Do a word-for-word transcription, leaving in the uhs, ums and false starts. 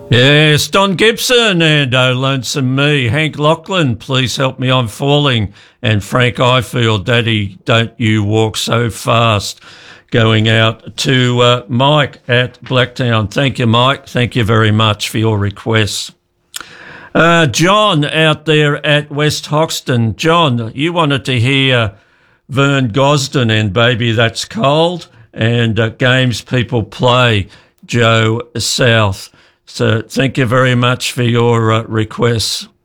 Yes, Don Gibson and Oh Lonesome Me. Hank Lachlan, Please Help Me I'm Falling. And Frank Ifield, Daddy Don't You Walk So Fast. Going out to uh, Mike at Blacktown. Thank you, Mike. Thank you very much for your requests. Uh, John out there at West Hoxton. John, you wanted to hear Vern Gosden and Baby That's Cold and uh, Games People Play, Joe South. So thank you very much for your uh, requests.